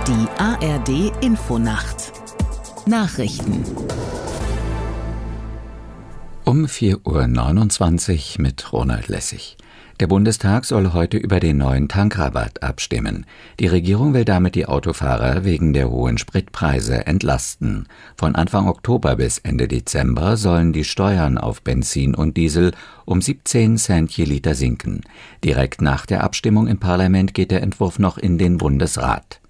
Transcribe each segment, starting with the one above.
Die ARD Infonacht Nachrichten Um 4:29 Uhr mit Ronald Lessig. Der Bundestag soll heute über den neuen Tankrabatt abstimmen. Die Regierung will damit die Autofahrer wegen der hohen Spritpreise entlasten. Von Anfang Oktober bis Ende Dezember sollen die Steuern auf Benzin und Diesel um 17 Cent je Liter sinken. Direkt nach der Abstimmung im Parlament geht der Entwurf noch in den Bundesrat.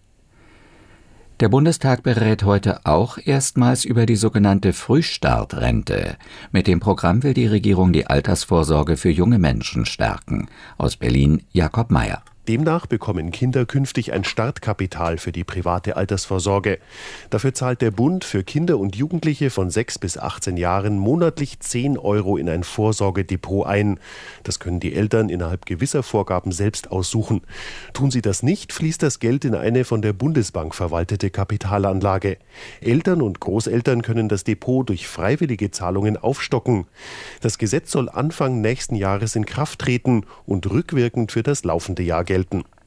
Der Bundestag berät heute auch erstmals über die sogenannte Frühstartrente. Mit dem Programm will die Regierung die Altersvorsorge für junge Menschen stärken. Aus Berlin Jakob Mayer. Demnach bekommen Kinder künftig ein Startkapital für die private Altersvorsorge. Dafür zahlt der Bund für Kinder und Jugendliche von 6 bis 18 Jahren monatlich 10 € in ein Vorsorgedepot ein. Das können die Eltern innerhalb gewisser Vorgaben selbst aussuchen. Tun sie das nicht, fließt das Geld in eine von der Bundesbank verwaltete Kapitalanlage. Eltern und Großeltern können das Depot durch freiwillige Zahlungen aufstocken. Das Gesetz soll Anfang nächsten Jahres in Kraft treten und rückwirkend für das laufende Jahr gelten.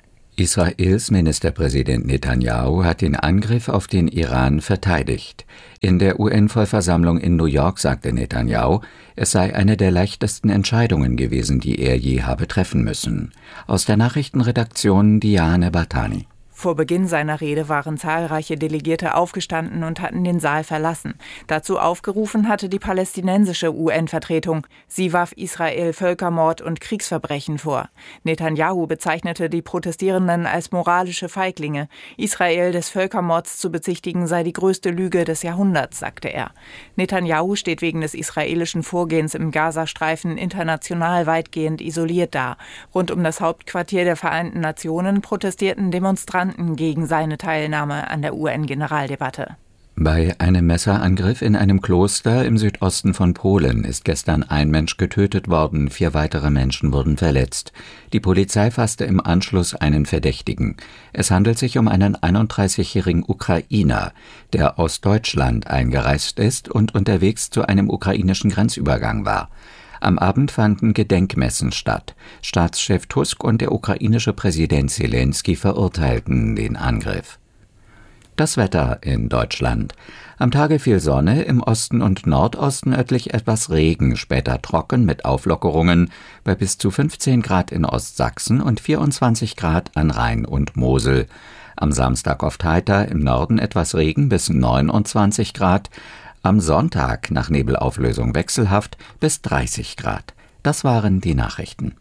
Israels Ministerpräsident Netanyahu hat den Angriff auf den Iran verteidigt. In der UN-Vollversammlung in New York sagte Netanyahu, es sei eine der leichtesten Entscheidungen gewesen, die er je habe treffen müssen. Aus der Nachrichtenredaktion Diane Bartani. Vor Beginn seiner Rede waren zahlreiche Delegierte aufgestanden und hatten den Saal verlassen. Dazu aufgerufen hatte die palästinensische UN-Vertretung. Sie warf Israel Völkermord und Kriegsverbrechen vor. Netanyahu bezeichnete die Protestierenden als moralische Feiglinge. Israel des Völkermords zu bezichtigen sei die größte Lüge des Jahrhunderts, sagte er. Netanyahu steht wegen des israelischen Vorgehens im Gazastreifen international weitgehend isoliert da. Rund um das Hauptquartier der Vereinten Nationen protestierten Demonstranten gegen seine Teilnahme an der UN-Generaldebatte. Bei einem Messerangriff in einem Kloster im Südosten von Polen ist gestern ein Mensch getötet worden, 4 weitere Menschen wurden verletzt. Die Polizei fasste im Anschluss einen Verdächtigen. Es handelt sich um einen 31-jährigen Ukrainer, der aus Deutschland eingereist ist und unterwegs zu einem ukrainischen Grenzübergang war. Am Abend fanden Gedenkmessen statt. Staatschef Tusk und der ukrainische Präsident Selenskyj verurteilten den Angriff. Das Wetter in Deutschland. Am Tage viel Sonne, im Osten und Nordosten örtlich etwas Regen, später trocken mit Auflockerungen bei bis zu 15 Grad in Ostsachsen und 24 Grad an Rhein und Mosel. Am Samstag oft heiter, im Norden etwas Regen bis 29 Grad. Am Sonntag nach Nebelauflösung wechselhaft bis 30 Grad. Das waren die Nachrichten.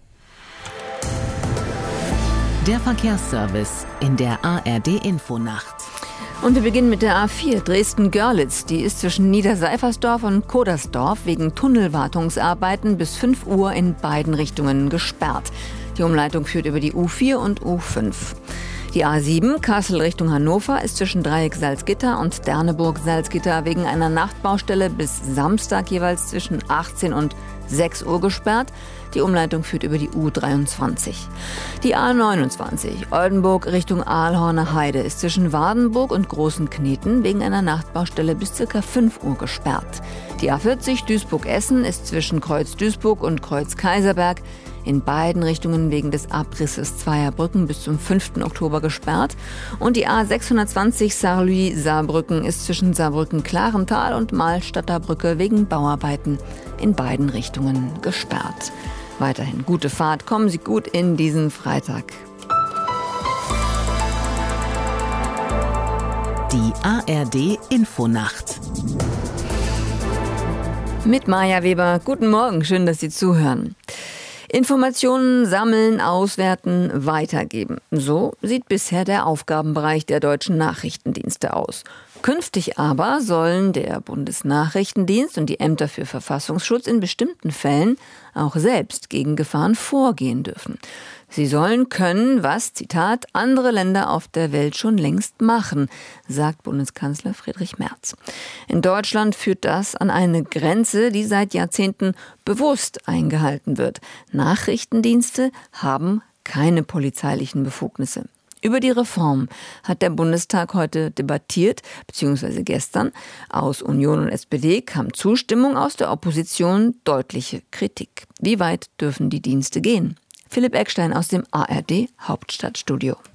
Der Verkehrsservice in der ARD Infonacht. Und wir beginnen mit der A4 Dresden-Görlitz. Die ist zwischen Niederseifersdorf und Kodersdorf wegen Tunnelwartungsarbeiten bis 5 Uhr in beiden Richtungen gesperrt. Die Umleitung führt über die U4 und U5. Die A7 Kassel Richtung Hannover ist zwischen Dreieck Salzgitter und Derneburg Salzgitter wegen einer Nachtbaustelle bis Samstag jeweils zwischen 18 und 6 Uhr gesperrt. Die Umleitung führt über die U23. Die A29 Oldenburg Richtung Aalhorner Heide ist zwischen Wardenburg und Großen Kneten wegen einer Nachtbaustelle bis ca. 5 Uhr gesperrt. Die A40 Duisburg-Essen ist zwischen Kreuz Duisburg und Kreuz Kaiserberg in beiden Richtungen wegen des Abrisses zweier Brücken bis zum 5. Oktober gesperrt. Und die A620 Saarlouis-Saarbrücken ist zwischen Saarbrücken-Klarental und Mahlstadter Brücke wegen Bauarbeiten in beiden Richtungen gesperrt. Weiterhin gute Fahrt, kommen Sie gut in diesen Freitag. Die ARD Infonacht. Mit Maja Weber. Guten Morgen, schön, dass Sie zuhören. Informationen sammeln, auswerten, weitergeben. So sieht bisher der Aufgabenbereich der deutschen Nachrichtendienste aus. Künftig aber sollen der Bundesnachrichtendienst und die Ämter für Verfassungsschutz in bestimmten Fällen auch selbst gegen Gefahren vorgehen dürfen. Sie sollen können, was, Zitat, andere Länder auf der Welt schon längst machen, sagt Bundeskanzler Friedrich Merz. In Deutschland führt das an eine Grenze, die seit Jahrzehnten bewusst eingehalten wird. Nachrichtendienste haben keine polizeilichen Befugnisse. Über die Reform hat der Bundestag heute debattiert, beziehungsweise gestern. Aus Union und SPD kam Zustimmung, aus der Opposition deutliche Kritik. Wie weit dürfen die Dienste gehen? Philipp Eckstein aus dem ARD Hauptstadtstudio.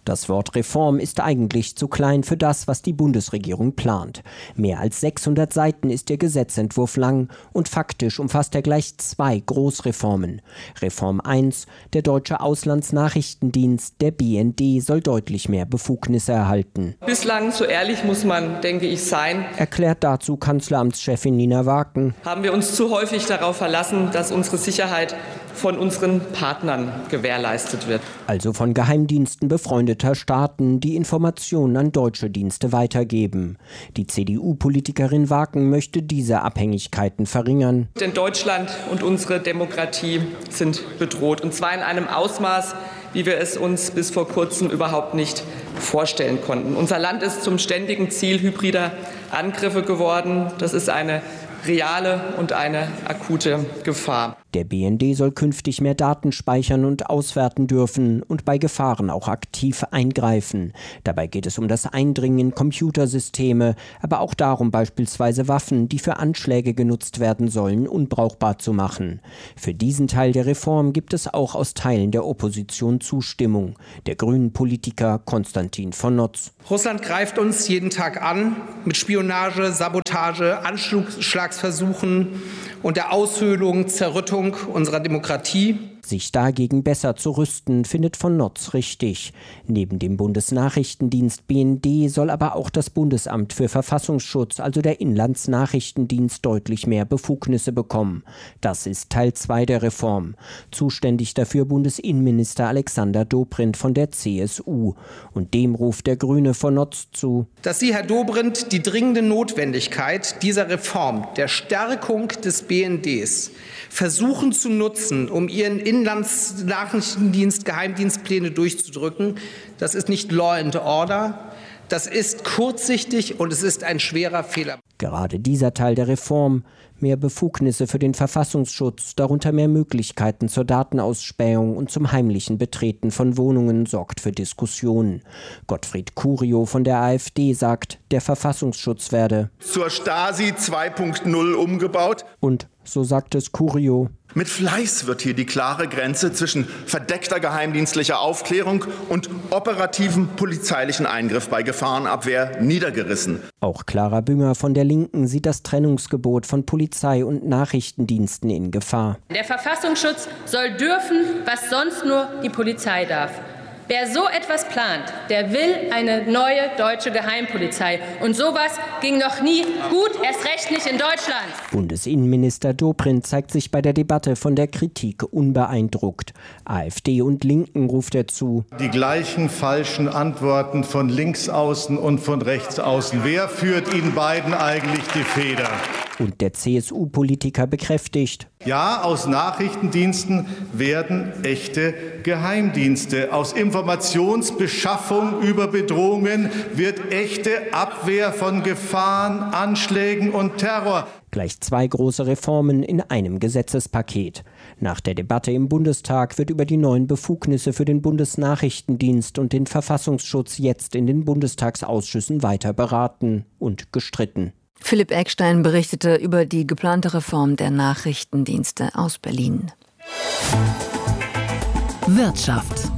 Das Wort Reform ist eigentlich zu klein für das, was die Bundesregierung plant. Mehr als 600 Seiten ist der Gesetzentwurf lang und faktisch umfasst er gleich 2 Großreformen. Reform 1, der Deutsche Auslandsnachrichtendienst, der BND, soll deutlich mehr Befugnisse erhalten. Bislang, so ehrlich muss man, denke ich, sein, erklärt dazu Kanzleramtschefin Nina Waken. Haben wir uns zu häufig darauf verlassen, dass unsere Sicherheit von unseren Partnern gewährleistet wird. Also von Geheimdiensten befreundeter Staaten, die Informationen an deutsche Dienste weitergeben. Die CDU-Politikerin Waken möchte diese Abhängigkeiten verringern. Denn Deutschland und unsere Demokratie sind bedroht. Und zwar in einem Ausmaß, wie wir es uns bis vor kurzem überhaupt nicht vorstellen konnten. Unser Land ist zum ständigen Ziel hybrider Angriffe geworden. Das ist eine reale und eine akute Gefahr. Der BND soll künftig mehr Daten speichern und auswerten dürfen und bei Gefahren auch aktiv eingreifen. Dabei geht es um das Eindringen in Computersysteme, aber auch darum, beispielsweise Waffen, die für Anschläge genutzt werden sollen, unbrauchbar zu machen. Für diesen Teil der Reform gibt es auch aus Teilen der Opposition Zustimmung. Der grünen Politiker Konstantin von Notz. Russland greift uns jeden Tag an mit Spionage, Sabotage, Anschlagsversuchen und der Aushöhlung, Zerrüttung unserer Demokratie. Sich dagegen besser zu rüsten, findet von Notz richtig. Neben dem Bundesnachrichtendienst BND soll aber auch das Bundesamt für Verfassungsschutz, also der Inlandsnachrichtendienst, deutlich mehr Befugnisse bekommen. Das ist Teil 2 der Reform. Zuständig dafür Bundesinnenminister Alexander Dobrindt von der CSU. Und dem ruft der Grüne von Notz zu: Dass Sie, Herr Dobrindt, die dringende Notwendigkeit dieser Reform, der Stärkung des BNDs, versuchen zu nutzen, um Ihren Inlandsnachrichtendienst, Geheimdienstpläne durchzudrücken, das ist nicht Law and Order, das ist kurzsichtig und es ist ein schwerer Fehler. Gerade dieser Teil der Reform, mehr Befugnisse für den Verfassungsschutz, darunter mehr Möglichkeiten zur Datenausspähung und zum heimlichen Betreten von Wohnungen, sorgt für Diskussionen. Gottfried Curio von der AfD sagt, der Verfassungsschutz werde zur Stasi 2.0 umgebaut. Und, so sagt es Curio, mit Fleiß wird hier die klare Grenze zwischen verdeckter geheimdienstlicher Aufklärung und operativem polizeilichen Eingriff bei Gefahrenabwehr niedergerissen. Auch Clara Bünger von der Linken sieht das Trennungsgebot von Polizei und Nachrichtendiensten in Gefahr. Der Verfassungsschutz soll dürfen, was sonst nur die Polizei darf. Wer so etwas plant, der will eine neue deutsche Geheimpolizei. Und sowas ging noch nie gut, erst recht nicht in Deutschland. Bundesinnenminister Dobrindt zeigt sich bei der Debatte von der Kritik unbeeindruckt. AfD und Linken ruft er zu: Die gleichen falschen Antworten von links außen und von rechts außen. Wer führt Ihnen beiden eigentlich die Feder? Und der CSU-Politiker bekräftigt: Ja, aus Nachrichtendiensten werden echte Geheimdienste. Aus Informationsbeschaffung über Bedrohungen wird echte Abwehr von Gefahren, Anschlägen und Terror. Gleich 2 große Reformen in einem Gesetzespaket. Nach der Debatte im Bundestag wird über die neuen Befugnisse für den Bundesnachrichtendienst und den Verfassungsschutz jetzt in den Bundestagsausschüssen weiter beraten und gestritten. Philipp Eckstein berichtete über die geplante Reform der Nachrichtendienste aus Berlin. Wirtschaft.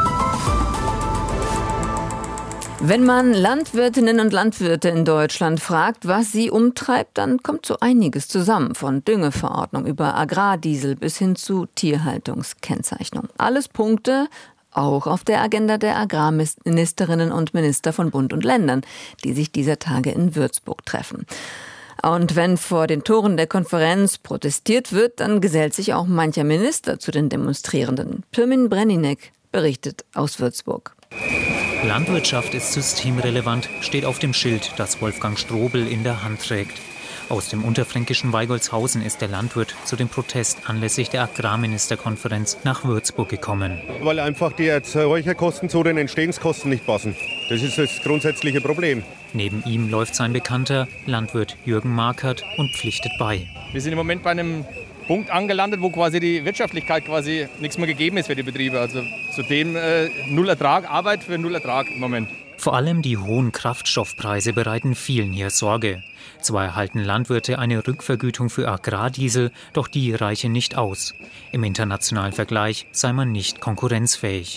Wenn man Landwirtinnen und Landwirte in Deutschland fragt, was sie umtreibt, dann kommt so einiges zusammen, von Düngeverordnung über Agrardiesel bis hin zu Tierhaltungskennzeichnung. Alles Punkte, auch auf der Agenda der Agrarministerinnen und Minister von Bund und Ländern, die sich dieser Tage in Würzburg treffen. Und wenn vor den Toren der Konferenz protestiert wird, dann gesellt sich auch mancher Minister zu den Demonstrierenden. Pirmin Brenninek berichtet aus Würzburg. Landwirtschaft ist systemrelevant, steht auf dem Schild, das Wolfgang Strobel in der Hand trägt. Aus dem unterfränkischen Weigolzhausen ist der Landwirt zu dem Protest anlässlich der Agrarministerkonferenz nach Würzburg gekommen. Weil einfach die Räucherkosten zu den Entstehungskosten nicht passen. Das ist das grundsätzliche Problem. Neben ihm läuft sein Bekannter, Landwirt Jürgen Markert, und pflichtet bei. Wir sind im Moment bei einem Punkt angelandet, wo quasi die Wirtschaftlichkeit quasi nichts mehr gegeben ist für die Betriebe. Also zudem null Ertrag, Arbeit für null Ertrag im Moment. Vor allem die hohen Kraftstoffpreise bereiten vielen hier Sorge. Zwar erhalten Landwirte eine Rückvergütung für Agrardiesel, doch die reiche nicht aus. Im internationalen Vergleich sei man nicht konkurrenzfähig.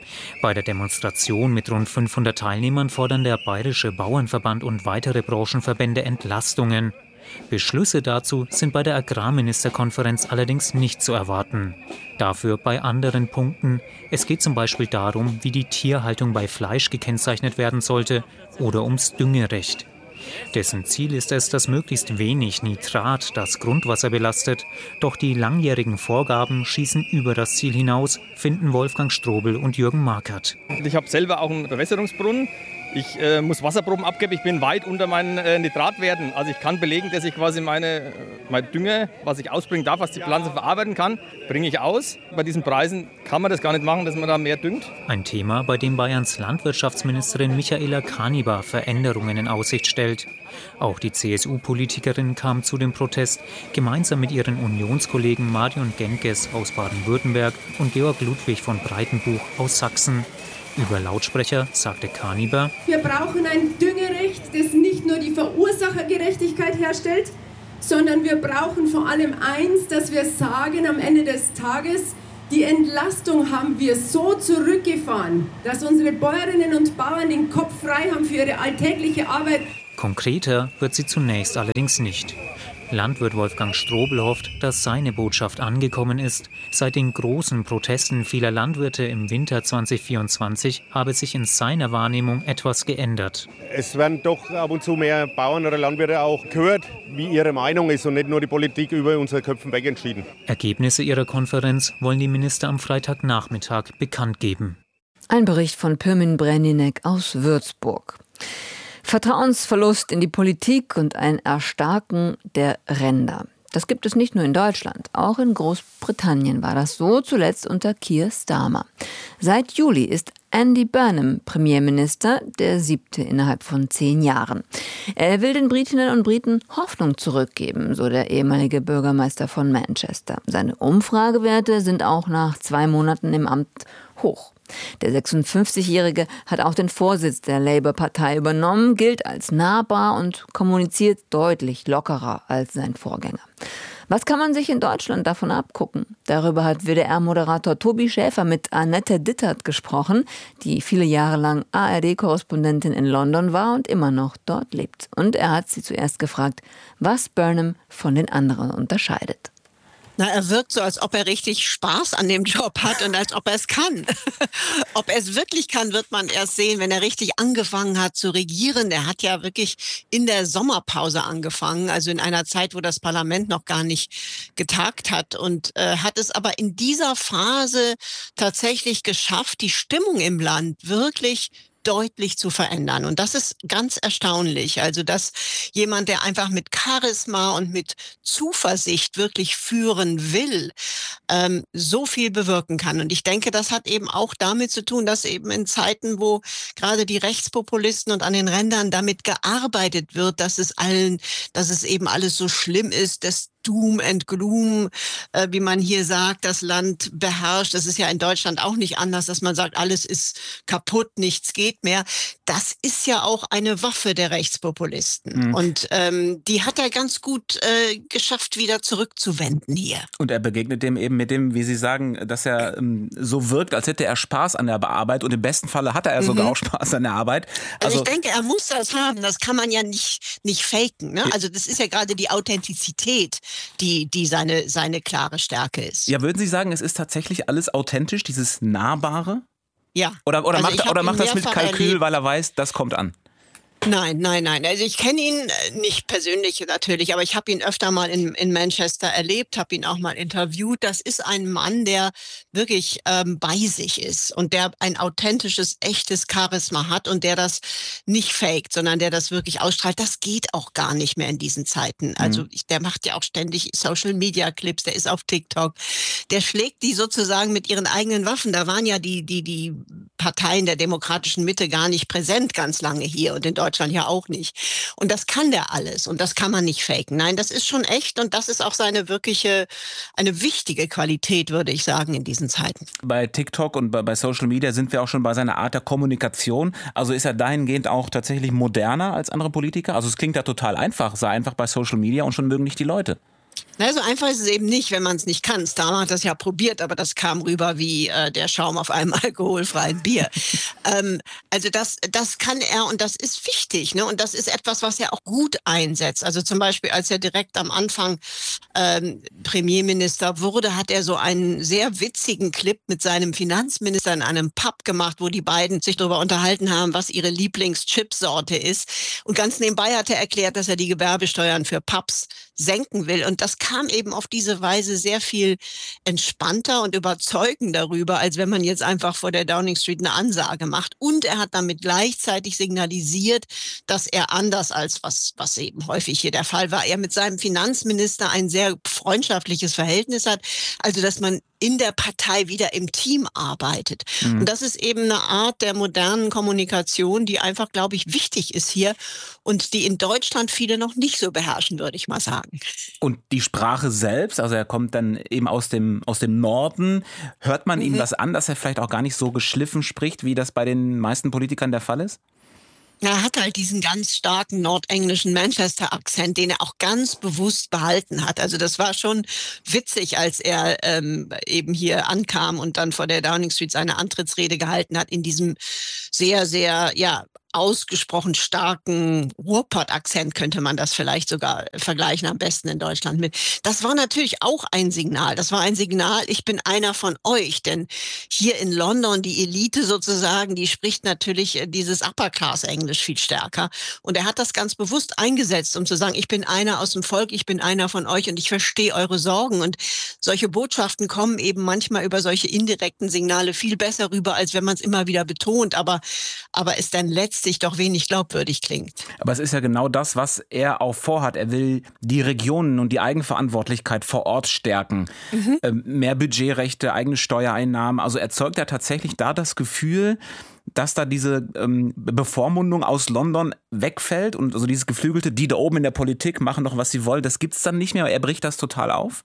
Bei der Demonstration mit rund 500 Teilnehmern fordern der Bayerische Bauernverband und weitere Branchenverbände Entlastungen. Beschlüsse dazu sind bei der Agrarministerkonferenz allerdings nicht zu erwarten. Dafür bei anderen Punkten. Es geht zum Beispiel darum, wie die Tierhaltung bei Fleisch gekennzeichnet werden sollte oder ums Düngerecht. Dessen Ziel ist es, dass möglichst wenig Nitrat das Grundwasser belastet. Doch die langjährigen Vorgaben schießen über das Ziel hinaus, finden Wolfgang Strobel und Jürgen Markert. Ich habe selber auch einen Bewässerungsbrunnen. Ich muss Wasserproben abgeben, ich bin weit unter meinen Nitratwerten. Also ich kann belegen, dass ich quasi mein Dünger, was ich ausbringen darf, was die Pflanze verarbeiten kann, bringe ich aus. Bei diesen Preisen kann man das gar nicht machen, dass man da mehr düngt. Ein Thema, bei dem Bayerns Landwirtschaftsministerin Michaela Kaniber Veränderungen in Aussicht stellt. Auch die CSU-Politikerin kam zu dem Protest, gemeinsam mit ihren Unionskollegen Marion Genkes aus Baden-Württemberg und Georg Ludwig von Breitenbuch aus Sachsen. Über Lautsprecher sagte Kaniber: Wir brauchen ein Düngerecht, das nicht nur die Verursachergerechtigkeit herstellt, sondern wir brauchen vor allem eins, dass wir sagen am Ende des Tages, die Entlastung haben wir so zurückgefahren, dass unsere Bäuerinnen und Bauern den Kopf frei haben für ihre alltägliche Arbeit. Konkreter wird sie zunächst allerdings nicht. Landwirt Wolfgang Strobel hofft, dass seine Botschaft angekommen ist. Seit den großen Protesten vieler Landwirte im Winter 2024 habe sich in seiner Wahrnehmung etwas geändert. Es werden doch ab und zu mehr Bauern oder Landwirte auch gehört, wie ihre Meinung ist und nicht nur die Politik über unsere Köpfen weg entschieden. Ergebnisse ihrer Konferenz wollen die Minister am Freitagnachmittag bekannt geben. Ein Bericht von Pirmin Breninek aus Würzburg. Vertrauensverlust in die Politik und ein Erstarken der Ränder. Das gibt es nicht nur in Deutschland, auch in Großbritannien war das so, zuletzt unter Keir Starmer. Seit Juli ist Andy Burnham Premierminister, der 7. innerhalb von 10 Jahren. Er will den Britinnen und Briten Hoffnung zurückgeben, so der ehemalige Bürgermeister von Manchester. Seine Umfragewerte sind auch nach 2 Monaten im Amt hoch. Der 56-Jährige hat auch den Vorsitz der Labour-Partei übernommen, gilt als nahbar und kommuniziert deutlich lockerer als sein Vorgänger. Was kann man sich in Deutschland davon abgucken? Darüber hat WDR-Moderator Tobi Schäfer mit Annette Dittert gesprochen, die viele Jahre lang ARD-Korrespondentin in London war und immer noch dort lebt. Und er hat sie zuerst gefragt, was Burnham von den anderen unterscheidet. Na, er wirkt so, als ob er richtig Spaß an dem Job hat und als ob er es kann. Ob er es wirklich kann, wird man erst sehen, wenn er richtig angefangen hat zu regieren. Er hat ja wirklich in der Sommerpause angefangen, also in einer Zeit, wo das Parlament noch gar nicht getagt hat und hat es aber in dieser Phase tatsächlich geschafft, die Stimmung im Land wirklich deutlich zu verändern. Und das ist ganz erstaunlich. Also, dass jemand, der einfach mit Charisma und mit Zuversicht wirklich führen will, so viel bewirken kann. Und ich denke, das hat eben auch damit zu tun, dass eben in Zeiten, wo gerade die Rechtspopulisten und an den Rändern damit gearbeitet wird, dass es eben alles so schlimm ist, dass Doom and Gloom, wie man hier sagt, das Land beherrscht. Das ist ja in Deutschland auch nicht anders, dass man sagt, alles ist kaputt, nichts geht mehr. Das ist ja auch eine Waffe der Rechtspopulisten. Mhm. Und die hat er ganz gut geschafft, wieder zurückzuwenden hier. Und er begegnet dem eben mit dem, wie Sie sagen, dass er so wirkt, als hätte er Spaß an der Arbeit. Und im besten Falle hat er sogar auch Spaß an der Arbeit. Also ich denke, er muss das haben. Das kann man ja nicht faken. Ne? Also das ist ja gerade die Authentizität, die seine klare Stärke ist. Ja, würden Sie sagen, es ist tatsächlich alles authentisch, dieses Nahbare? Ja. Oder macht das mit Kalkül, weil er weiß, das kommt an? Nein. Also ich kenne ihn nicht persönlich natürlich, aber ich habe ihn öfter mal in Manchester erlebt, habe ihn auch mal interviewt. Das ist ein Mann, der wirklich bei sich ist und der ein authentisches, echtes Charisma hat und der das nicht faked, sondern der das wirklich ausstrahlt. Das geht auch gar nicht mehr in diesen Zeiten. Also der macht ja auch ständig Social-Media-Clips, der ist auf TikTok. Der schlägt die sozusagen mit ihren eigenen Waffen. Da waren ja die Parteien der demokratischen Mitte gar nicht präsent ganz lange hier und in Deutschland ja auch nicht. Und das kann der alles und das kann man nicht faken. Nein, das ist schon echt und das ist auch eine wichtige Qualität, würde ich sagen, in diesen Zeiten. Bei TikTok und bei Social Media sind wir auch schon bei seiner Art der Kommunikation. Also ist er dahingehend auch tatsächlich moderner als andere Politiker? Also es klingt ja total einfach, sei einfach bei Social Media und schon mögen nicht die Leute. Na, so einfach ist es eben nicht, wenn man es nicht kann. Starmer hat das ja probiert, aber das kam rüber wie der Schaum auf einem alkoholfreien Bier. Also das kann er und das ist wichtig, ne? Und das ist etwas, was er auch gut einsetzt. Also zum Beispiel, als er direkt am Anfang Premierminister wurde, hat er so einen sehr witzigen Clip mit seinem Finanzminister in einem Pub gemacht, wo die beiden sich darüber unterhalten haben, was ihre Lieblingschipsorte ist. Und ganz nebenbei hat er erklärt, dass er die Gewerbesteuern für Pubs senken will. Und das kam eben auf diese Weise sehr viel entspannter und überzeugender rüber, als wenn man jetzt einfach vor der Downing Street eine Ansage macht. Und er hat damit gleichzeitig signalisiert, dass er anders als was eben häufig hier der Fall war, er mit seinem Finanzminister ein sehr freundschaftliches Verhältnis hat. Also, dass man in der Partei wieder im Team arbeitet. Und das ist eben eine Art der modernen Kommunikation, die einfach, glaube ich, wichtig ist hier und die in Deutschland viele noch nicht so beherrschen, würde ich mal sagen. Und die Sprache selbst, also er kommt dann eben aus dem Norden, hört man ihm das an, dass er vielleicht auch gar nicht so geschliffen spricht, wie das bei den meisten Politikern der Fall ist? Er hat halt diesen ganz starken nordenglischen Manchester-Akzent, den er auch ganz bewusst behalten hat. Also das war schon witzig, als er eben hier ankam und dann vor der Downing Street seine Antrittsrede gehalten hat in diesem sehr, sehr, ausgesprochen starken Ruhrpott-Akzent könnte man das vielleicht sogar vergleichen, am besten in Deutschland mit. Das war natürlich auch ein Signal. Das war ein Signal, ich bin einer von euch. Denn hier in London, die Elite sozusagen, die spricht natürlich dieses Upper-Class-Englisch viel stärker. Und er hat das ganz bewusst eingesetzt, um zu sagen, ich bin einer aus dem Volk, ich bin einer von euch und ich verstehe eure Sorgen. Und solche Botschaften kommen eben manchmal über solche indirekten Signale viel besser rüber, als wenn man es immer wieder betont, aber es dann letztlich doch wenig glaubwürdig klingt. Aber es ist ja genau das, was er auch vorhat. Er will die Regionen und die Eigenverantwortlichkeit vor Ort stärken. Mehr Budgetrechte, eigene Steuereinnahmen. Also erzeugt er tatsächlich da das Gefühl, dass da diese Bevormundung aus London wegfällt und also dieses geflügelte, die da oben in der Politik machen doch, was sie wollen, das gibt's dann nicht mehr. Er bricht das total auf?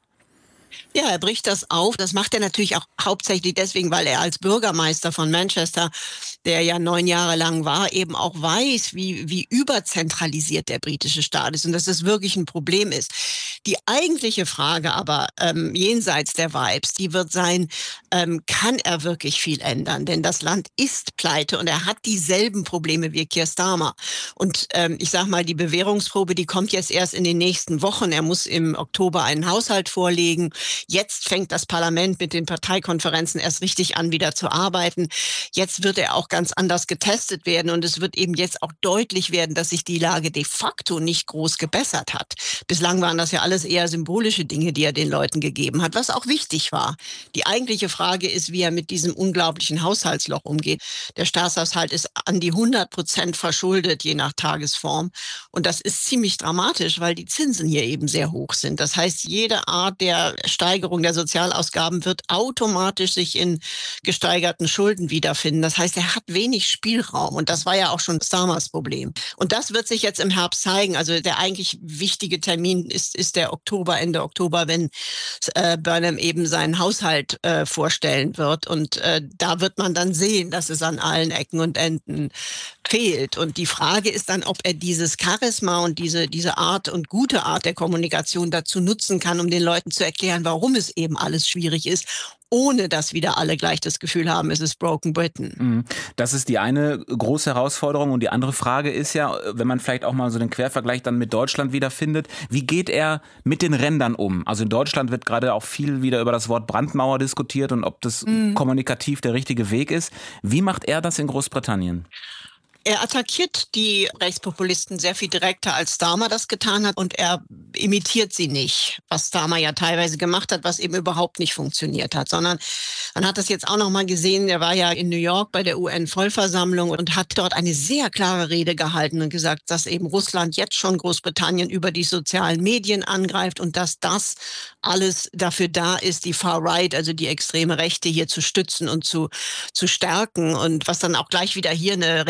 Ja, er bricht das auf. Das macht er natürlich auch hauptsächlich deswegen, weil er als Bürgermeister von Manchester, der ja 9 Jahre lang war, eben auch weiß, wie überzentralisiert der britische Staat ist und dass das wirklich ein Problem ist. Die eigentliche Frage aber jenseits der Vibes, die wird sein, kann er wirklich viel ändern? Denn das Land ist pleite und er hat dieselben Probleme wie Keir Starmer. Und ich sag mal, die Bewährungsprobe, die kommt jetzt erst in den nächsten Wochen. Er muss im Oktober einen Haushalt vorlegen. Jetzt fängt das Parlament mit den Parteikonferenzen erst richtig an, wieder zu arbeiten. Jetzt wird er auch ganz anders getestet werden und es wird eben jetzt auch deutlich werden, dass sich die Lage de facto nicht groß gebessert hat. Bislang waren das ja alles eher symbolische Dinge, die er den Leuten gegeben hat, was auch wichtig war. Die eigentliche Frage ist, wie er mit diesem unglaublichen Haushaltsloch umgeht. Der Staatshaushalt ist an die 100% verschuldet, je nach Tagesform. Und das ist ziemlich dramatisch, weil die Zinsen hier eben sehr hoch sind. Das heißt, jede Art der Steigerung der Sozialausgaben wird automatisch sich in gesteigerten Schulden wiederfinden. Das heißt, er hat wenig Spielraum und das war ja auch schon Starmers Problem. Und das wird sich jetzt im Herbst zeigen. Also der eigentlich wichtige Termin ist der Oktober, Ende Oktober, wenn Burnham eben seinen Haushalt vorstellen wird. Und da wird man dann sehen, dass es an allen Ecken und Enden fehlt. Und die Frage ist dann, ob er dieses Charisma und diese Art und gute Art der Kommunikation dazu nutzen kann, um den Leuten zu erklären, warum es eben alles schwierig ist, ohne dass wieder alle gleich das Gefühl haben, es ist Broken Britain. Das ist die eine große Herausforderung. Und die andere Frage ist ja, wenn man vielleicht auch mal so den Quervergleich dann mit Deutschland wiederfindet, wie geht er mit den Rändern um? Also in Deutschland wird gerade auch viel wieder über das Wort Brandmauer diskutiert und ob das kommunikativ der richtige Weg ist. Wie macht er das in Großbritannien? Er attackiert die Rechtspopulisten sehr viel direkter, als Starmer das getan hat und er imitiert sie nicht, was Starmer ja teilweise gemacht hat, was eben überhaupt nicht funktioniert hat, sondern man hat das jetzt auch noch mal gesehen, er war ja in New York bei der UN-Vollversammlung und hat dort eine sehr klare Rede gehalten und gesagt, dass eben Russland jetzt schon Großbritannien über die sozialen Medien angreift und dass das alles dafür da ist, die Far-Right, also die extreme Rechte hier zu stützen und zu stärken und was dann auch gleich wieder hier eine Reaktion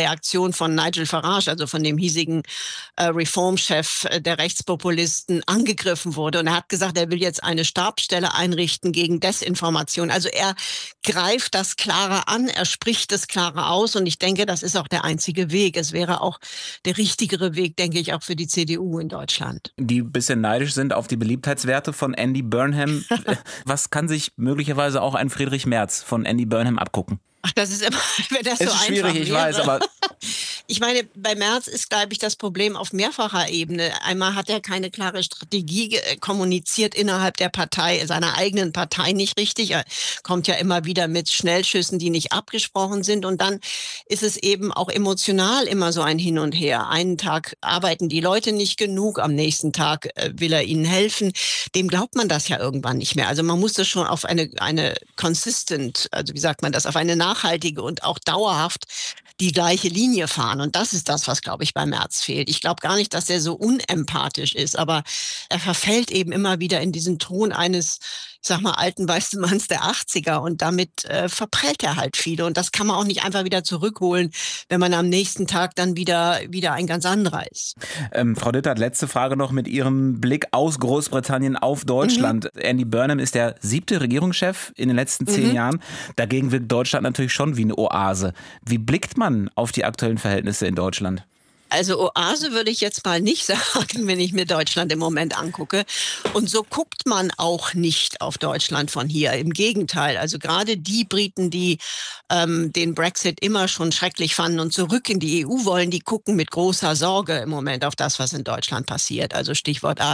Person von Nigel Farage, also von dem hiesigen Reformchef der Rechtspopulisten, angegriffen wurde. Und er hat gesagt, er will jetzt eine Stabsstelle einrichten gegen Desinformation. Also er greift das klarer an, er spricht es klarer aus. Und ich denke, das ist auch der einzige Weg. Es wäre auch der richtigere Weg, denke ich, auch für die CDU in Deutschland. Die ein bisschen neidisch sind auf die Beliebtheitswerte von Andy Burnham. Was kann sich möglicherweise auch ein Friedrich Merz von Andy Burnham abgucken? Ach, das ist immer, wenn das so einfach wäre. Schwierig, ich weiß, aber... Ich meine, bei Merz ist, glaube ich, das Problem auf mehrfacher Ebene. Einmal hat er keine klare Strategie kommuniziert innerhalb der Partei, seiner eigenen Partei nicht richtig. Er kommt ja immer wieder mit Schnellschüssen, die nicht abgesprochen sind. Und dann ist es eben auch emotional immer so ein Hin und Her. Einen Tag arbeiten die Leute nicht genug, am nächsten Tag will er ihnen helfen. Dem glaubt man das ja irgendwann nicht mehr. Also man muss das schon auf eine consistent, also wie sagt man das, auf eine nachhaltige und auch dauerhaft die gleiche Linie fahren. Und das ist das, was, glaube ich, bei Merz fehlt. Ich glaube gar nicht, dass er so unempathisch ist, aber er verfällt eben immer wieder in diesen Ton eines, ich sag mal, alten weißen Manns der 80er und damit verprellt er halt viele. Und das kann man auch nicht einfach wieder zurückholen, wenn man am nächsten Tag dann wieder ein ganz anderer ist. Frau Dittert, letzte Frage noch mit Ihrem Blick aus Großbritannien auf Deutschland. Andy Burnham ist der 7. Regierungschef in den letzten 10 Jahren. Dagegen wirkt Deutschland natürlich schon wie eine Oase. Wie blickt man auf die aktuellen Verhältnisse in Deutschland? Also Oase würde ich jetzt mal nicht sagen, wenn ich mir Deutschland im Moment angucke. Und so guckt man auch nicht auf Deutschland von hier. Im Gegenteil, also gerade die Briten, die den Brexit immer schon schrecklich fanden und zurück in die EU wollen, die gucken mit großer Sorge im Moment auf das, was in Deutschland passiert. Also Stichwort